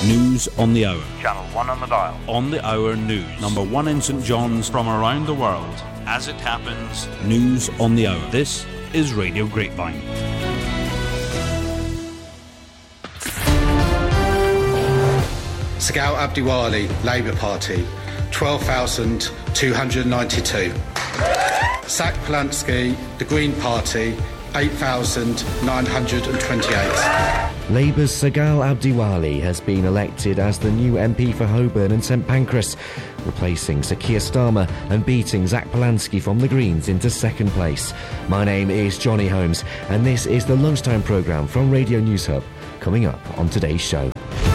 News on the Hour. Channel 1 on the dial. On the Hour News. Number 1 in St John's from around the world. As it happens, News on the Hour. This is Radio Grapevine. Sagal Abdiwali, Labour Party, 12,292. Zach Polansky, the Green Party, 8,928. Labour's Sagal Abdiwali has been elected as the new MP for Holborn and St Pancras, replacing Sir Keir Starmer and beating Zach Polansky from the Greens into second place. My name is Johnny Holmes, and this is the lunchtime programme from Radio News Hub, coming up on today's show.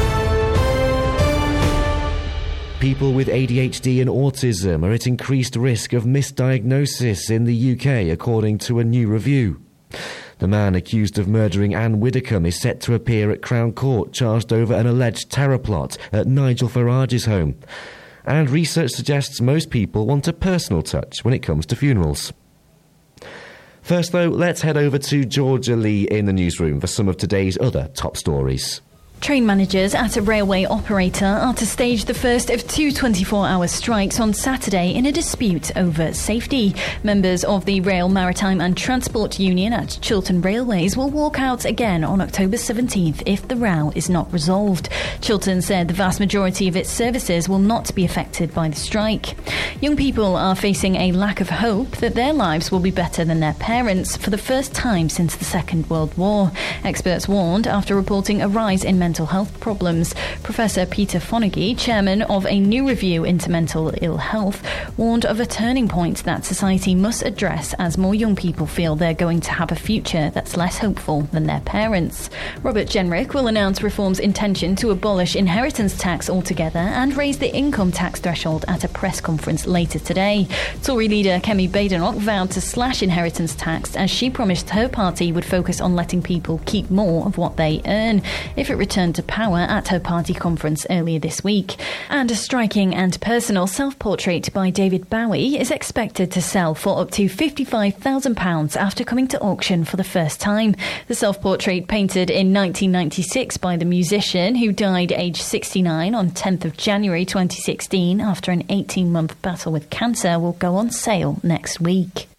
People with ADHD and autism are at increased risk of misdiagnosis in the UK, according to a new review. The man accused of murdering Anne Widdecombe is set to appear at Crown Court, charged over an alleged terror plot at Nigel Farage's home. And research suggests most people want a personal touch when it comes to funerals. First, though, let's head over to Georgia Lee in the newsroom for some of today's other top stories. Train managers at a railway operator are to stage the first of 2 24-hour strikes on Saturday in a dispute over safety. Members of the Rail, Maritime and Transport Union at Chiltern Railways will walk out again on October 17th if the row is not resolved. Chiltern said the vast majority of its services will not be affected by the strike. Young people are facing a lack of hope that their lives will be better than their parents for the first time since the Second World War. Experts warned after reporting a rise in mental health problems. Professor Peter Fonagy, chairman of a new review into mental ill health, warned of a turning point that society must address as more young people feel they're going to have a future that's less hopeful than their parents. Robert Jenrick will announce Reform's intention to abolish inheritance tax altogether and raise the income tax threshold at a press conference later today. Tory leader Kemi Badenoch vowed to slash inheritance tax as she promised her party would focus on letting people keep more of what they earn if it returned to power at her party conference earlier this week. And a striking and personal self-portrait by David Bowie is expected to sell for up to £55,000 after coming to auction for the first time. The self-portrait, painted in 1996 by the musician, who died aged 69 on 10th of January 2016 after an 18-month battle with cancer, will go on sale next week.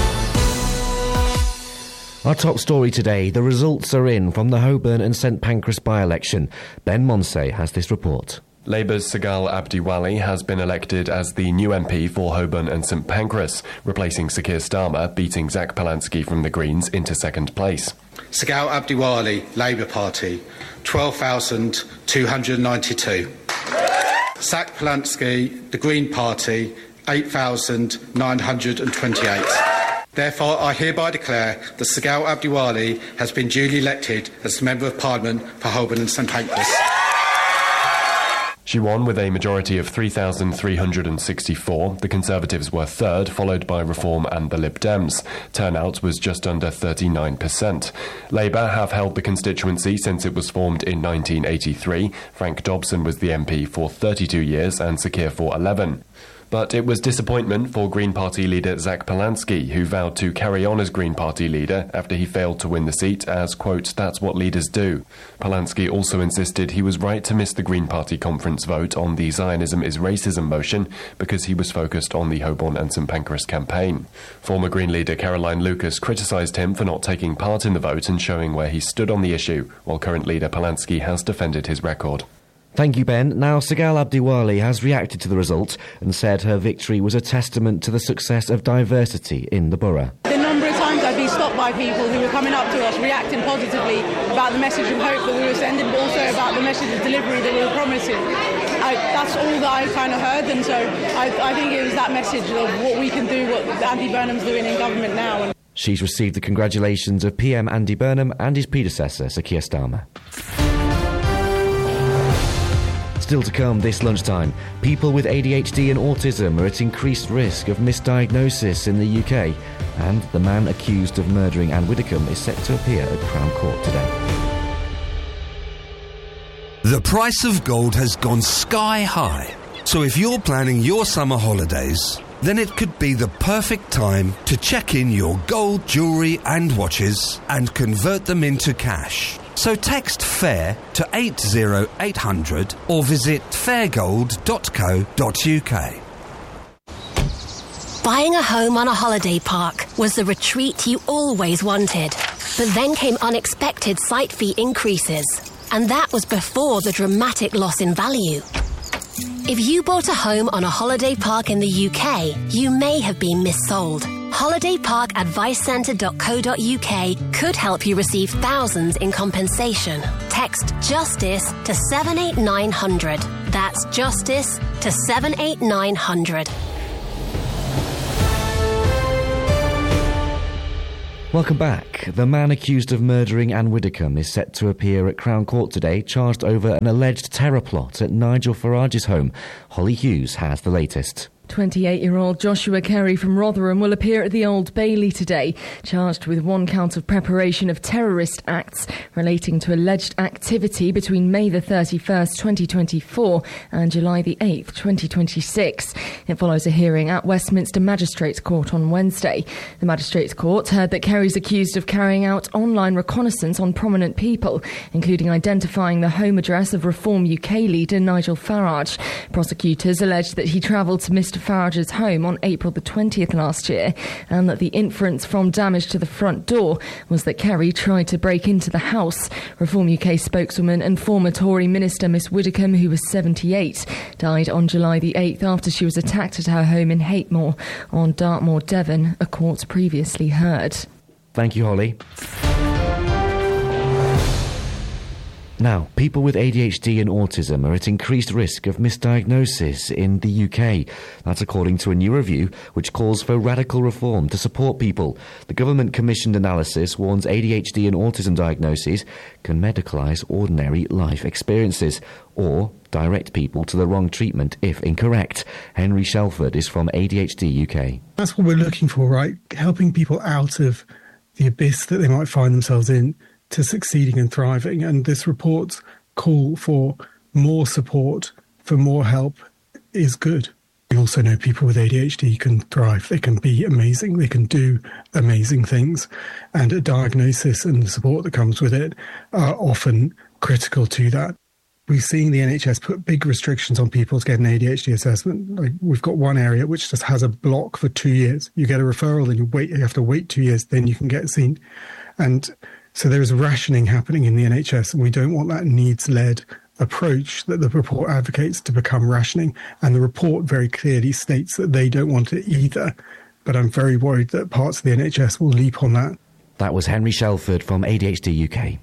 Our top story today, the results are in from the Holborn and St Pancras by-election. Ben Monsey has this report. Labour's Sagal Abdiwali has been elected as the new MP for Holborn and St Pancras, replacing Sir Keir Starmer, beating Zach Polansky from the Greens into second place. Sagal Abdiwali, Labour Party, 12,292. Zach Polansky, the Green Party, 8,928. Therefore, I hereby declare that Sagal Abdiwali has been duly elected as Member of Parliament for Holborn and St Pancras. She won with a majority of 3,364. The Conservatives were third, followed by Reform and the Lib Dems. Turnout was just under 39%. Labour have held the constituency since it was formed in 1983. Frank Dobson was the MP for 32 years and Sir Keir for 11. But it was disappointment for Green Party leader Zach Polansky, who vowed to carry on as Green Party leader after he failed to win the seat as, quote, "that's what leaders do." Polansky also insisted he was right to miss the Green Party conference vote on the Zionism is Racism motion because he was focused on the Holborn and St Pancras campaign. Former Green leader Caroline Lucas criticised him for not taking part in the vote and showing where he stood on the issue, while current leader Polansky has defended his record. Thank you, Ben. Now, Sagal Abdiwali has reacted to the result and said her victory was a testament to the success of diversity in the borough. The number of times I've been stopped by people who were coming up to us, reacting positively about the message of hope that we were sending, but also about the message of delivery that we were promising. That's all that I kind of heard, and so I think it was that message of what we can do, what Andy Burnham's doing in government now. She's received the congratulations of PM Andy Burnham and his predecessor, Sir Keir Starmer. Still to come this lunchtime, people with ADHD and autism are at increased risk of misdiagnosis in the UK, and the man accused of murdering Anne Widdecombe is set to appear at Crown Court today. The price of gold has gone sky high, so if you're planning your summer holidays, then it could be the perfect time to check in your gold jewellery and watches and convert them into cash. So text FAIR to 80800 or visit fairgold.co.uk. Buying a home on a holiday park was the retreat you always wanted. But then came unexpected site fee increases. And that was before the dramatic loss in value. If you bought a home on a holiday park in the UK, you may have been missold. holidayparkadvicecentre.co.uk could help you receive thousands in compensation. Text JUSTICE to 78900. That's JUSTICE to 78900. Welcome back. The man accused of murdering Anne Widdecombe is set to appear at Crown Court today, charged over an alleged terror plot at Nigel Farage's home. Holly Hughes has the latest. 28-year-old Joshua Carey from Rotherham will appear at the Old Bailey today, charged with one count of preparation of terrorist acts relating to alleged activity between May the 31st, 2024 and July the 8th, 2026. It follows a hearing at Westminster Magistrates Court on Wednesday. The Magistrates Court heard that Carey's accused of carrying out online reconnaissance on prominent people, including identifying the home address of Reform UK leader Nigel Farage. Prosecutors alleged that he travelled to Mr Farage's home on April the 20th last year, and that the inference from damage to the front door was that Carey tried to break into the house. Reform UK spokeswoman and former Tory minister Miss Widdecombe, who was 78, died on July the 8th after she was attacked at her home in Hatemoor on Dartmoor, Devon, a court previously heard. Thank you, Holly. Now, people with ADHD and autism are at increased risk of misdiagnosis in the UK. That's according to a new review which calls for radical reform to support people. The government-commissioned analysis warns ADHD and autism diagnoses can medicalise ordinary life experiences or direct people to the wrong treatment if incorrect. Henry Shelford is from ADHD UK. That's what we're looking for, right? Helping people out of the abyss that they might find themselves in, to succeeding and thriving. And this report's call for more support, for more help, is good. We also know people with ADHD can thrive. They can be amazing. They can do amazing things. And a diagnosis and the support that comes with it are often critical to that. We've seen the NHS put big restrictions on people to get an ADHD assessment. Like, we've got one area which just has a block for 2 years. You get a referral, then you have to wait 2 years, then you can get seen. And so there is rationing happening in the NHS, and we don't want that needs-led approach that the report advocates to become rationing. And the report very clearly states that they don't want it either. But I'm very worried that parts of the NHS will leap on that. That was Henry Shelford from ADHD UK.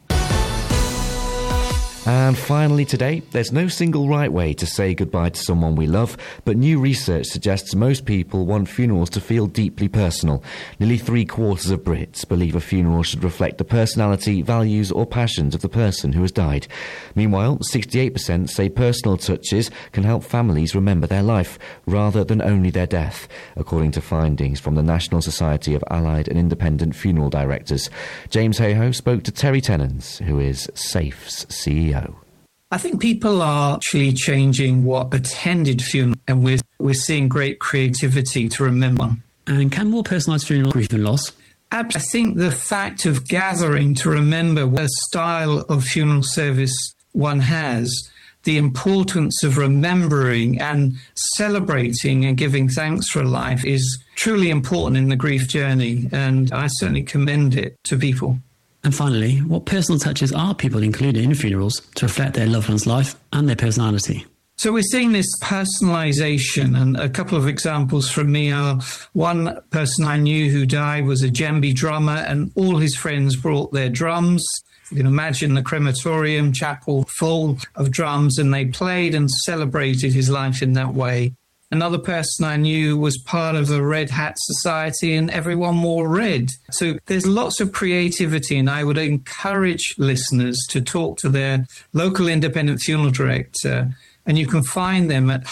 And finally today, there's no single right way to say goodbye to someone we love, but new research suggests most people want funerals to feel deeply personal. Nearly 3/4 of Brits believe a funeral should reflect the personality, values or passions of the person who has died. Meanwhile, 68% say personal touches can help families remember their life, rather than only their death, according to findings from the National Society of Allied and Independent Funeral Directors. James Hayhoe spoke to Terry Tennants, who is SAFE's CEO. I think people are actually changing what attended funeral, and we're seeing great creativity to remember. And can more personalised funeral grief and loss? I think the fact of gathering to remember what style of funeral service one has, the importance of remembering and celebrating and giving thanks for life is truly important in the grief journey, and I certainly commend it to people. And finally, what personal touches are people including in funerals to reflect their loved one's life and their personality? So we're seeing this personalisation, and a couple of examples from me are one person I knew who died was a djembe drummer, and all his friends brought their drums. You can imagine the crematorium chapel full of drums, and they played and celebrated his life in that way. Another person I knew was part of the Red Hat Society, and everyone wore red. So there's lots of creativity, and I would encourage listeners to talk to their local independent funeral director, and you can find them at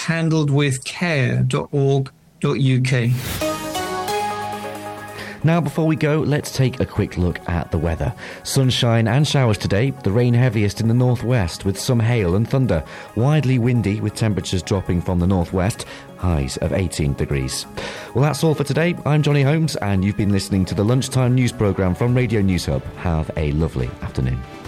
handledwithcare.org.uk. Now, before we go, let's take a quick look at the weather. Sunshine and showers today, the rain heaviest in the northwest with some hail and thunder. Widely windy with temperatures dropping from the northwest, highs of 18 degrees. Well, that's all for today. I'm Johnny Holmes and you've been listening to the Lunchtime News programme from Radio News Hub. Have a lovely afternoon.